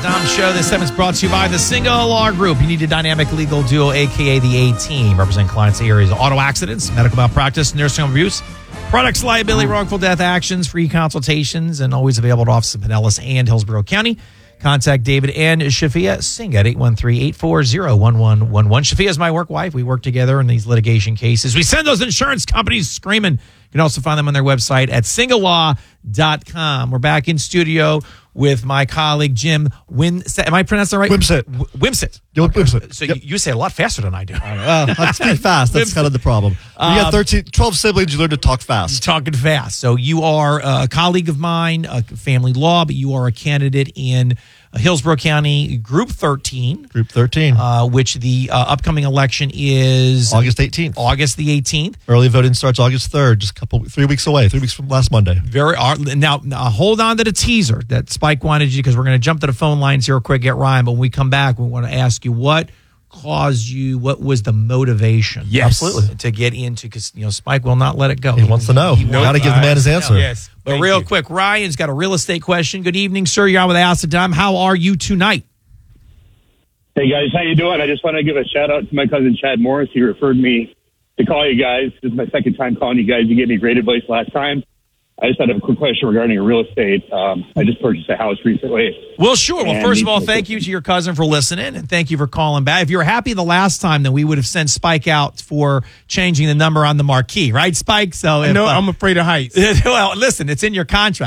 Tom Show. This segment's brought to you by the Single Law Group. You need a dynamic legal duo, a.k.a. the A-Team. Represent clients in areas of auto accidents, medical malpractice, nursing home abuse, products liability, wrongful death actions, free consultations, and always available to offices in Pinellas and Hillsborough County. Contact David and Shafia Singh at 813-840-1111. Shafia is my work wife. We work together in these litigation cases. We send those insurance companies screaming. You can also find them on their website at singlelaw.com. We're back in studio with my colleague, Jim Wimsett. Am I pronouncing that right? Wimsett. Wimsett. Okay. Wimsett. So you say it a lot faster than I do. I speak fast. That's kind of the problem. You got 12 siblings. You learn to talk fast. Talking fast. So you are a colleague of mine, family law, but you are a candidate in Hillsborough County Group 13. Group 13. Which the upcoming election is August 18th. August the 18th. Early voting starts August 3rd, just 3 weeks away, 3 weeks from last Monday. Now hold on to the teaser that Spike wanted you, because we're going to jump to the phone lines here real quick, get Ryan. But when we come back, we want to ask you what was the motivation? Yes. Absolutely. To get into, because Spike will not let it go. He wants to know. You got to give the man his answer. Yes. But real quick, Ryan's got a real estate question. Good evening, sir. You're on with Ask the Dime. How are you tonight? Hey, guys. How you doing? I just want to give a shout-out to my cousin Chad Morris. He referred me to call you guys. This is my second time calling you guys. You gave me great advice last time. I just had a quick question regarding real estate. I just purchased a house recently. Well, sure. Well, first of all, thank you to your cousin for listening, and thank you for calling back. If you were happy the last time, then we would have sent Spike out for changing the number on the marquee, right, Spike? So No, I'm afraid of heights. Well, listen, it's in your contract.